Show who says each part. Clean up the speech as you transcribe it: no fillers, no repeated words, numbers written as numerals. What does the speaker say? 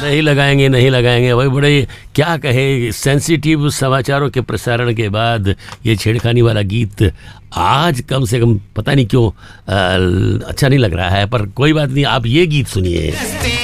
Speaker 1: नहीं लगाएंगे नहीं लगाएंगे भाई, बड़े क्या कहे, सेंसिटिव समाचारों के प्रसारण के बाद ये छेड़खानी वाला गीत आज कम से कम पता नहीं क्यों अच्छा नहीं लग रहा है, पर कोई बात नहीं, आप ये गीत सुनिए।